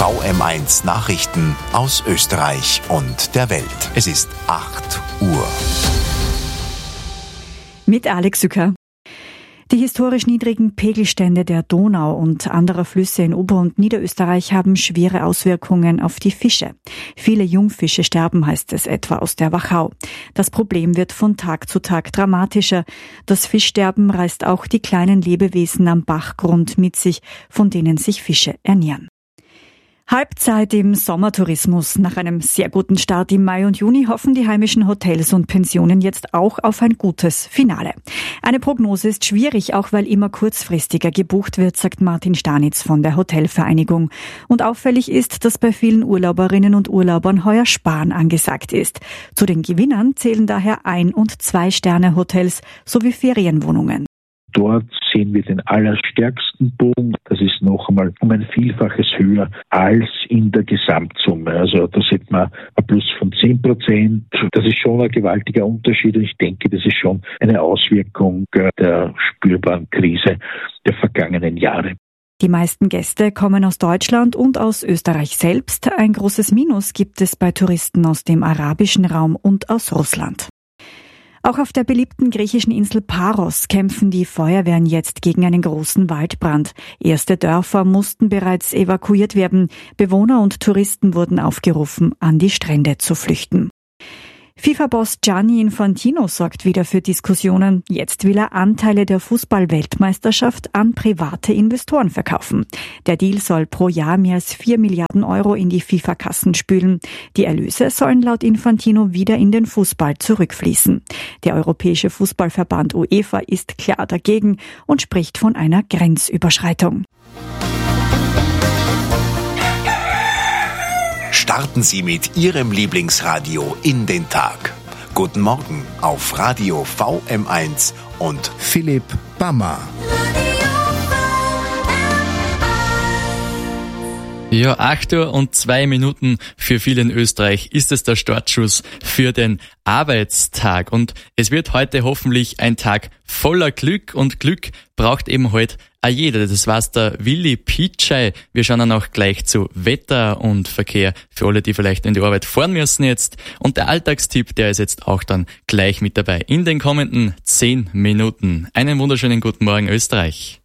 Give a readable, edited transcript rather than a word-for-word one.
VM1 Nachrichten aus Österreich und der Welt. Es ist 8 Uhr. Mit Alex Sücker. Die historisch niedrigen Pegelstände der Donau und anderer Flüsse in Ober- und Niederösterreich haben schwere Auswirkungen auf die Fische. Viele Jungfische sterben, heißt es etwa aus der Wachau. Das Problem wird von Tag zu Tag dramatischer. Das Fischsterben reißt auch die kleinen Lebewesen am Bachgrund mit sich, von denen sich Fische ernähren. Halbzeit im Sommertourismus. Nach einem sehr guten Start im Mai und Juni hoffen die heimischen Hotels und Pensionen jetzt auch auf ein gutes Finale. Eine Prognose ist schwierig, auch weil immer kurzfristiger gebucht wird, sagt Martin Stanitz von der Hotelvereinigung. Und auffällig ist, dass bei vielen Urlauberinnen und Urlaubern heuer Sparen angesagt ist. Zu den Gewinnern zählen daher 1- und 2-Sterne-Hotels sowie Ferienwohnungen. Dort sehen wir den allerstärksten Boom. Das ist noch einmal um ein Vielfaches höher als in der Gesamtsumme. Also da sieht man ein Plus von 10%. Das ist schon ein gewaltiger Unterschied. Und ich denke, das ist schon eine Auswirkung der spürbaren Krise der vergangenen Jahre. Die meisten Gäste kommen aus Deutschland und aus Österreich selbst. Ein großes Minus gibt es bei Touristen aus dem arabischen Raum und aus Russland. Auch auf der beliebten griechischen Insel Paros kämpfen die Feuerwehren jetzt gegen einen großen Waldbrand. Erste Dörfer mussten bereits evakuiert werden. Bewohner und Touristen wurden aufgerufen, an die Strände zu flüchten. FIFA-Boss Gianni Infantino sorgt wieder für Diskussionen. Jetzt will er Anteile der Fußball-Weltmeisterschaft an private Investoren verkaufen. Der Deal soll pro Jahr mehr als 4 Milliarden Euro in die FIFA-Kassen spülen. Die Erlöse sollen laut Infantino wieder in den Fußball zurückfließen. Der Europäische Fußballverband UEFA ist klar dagegen und spricht von einer Grenzüberschreitung. Starten Sie mit Ihrem Lieblingsradio in den Tag. Guten Morgen auf Radio VM1 und Philipp Bammer. Ja, 8:02 für viele in Österreich ist es der Startschuss für den Arbeitstag. Und es wird heute hoffentlich ein Tag voller Glück. Und Glück braucht eben heute auch jeder. Das war's der Willi Pitschei. Wir schauen dann auch gleich zu Wetter und Verkehr für alle, die vielleicht in die Arbeit fahren müssen jetzt. Und der Alltagstipp, der ist jetzt auch dann gleich mit dabei in den kommenden 10 Minuten. Einen wunderschönen guten Morgen Österreich.